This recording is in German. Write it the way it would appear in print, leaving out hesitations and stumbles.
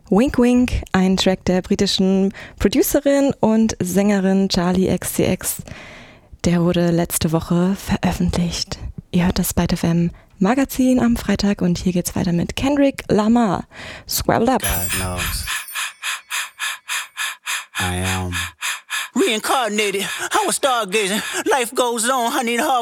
Wink Wink, ein Track der britischen Producerin und Sängerin Charli XCX. Der wurde letzte Woche veröffentlicht. Ihr hört das Byte FM Magazin am Freitag und hier geht's weiter mit Kendrick Lamar. Swelled Up. God knows. I am reincarnated. I was stargazing. Life goes on. I need hard.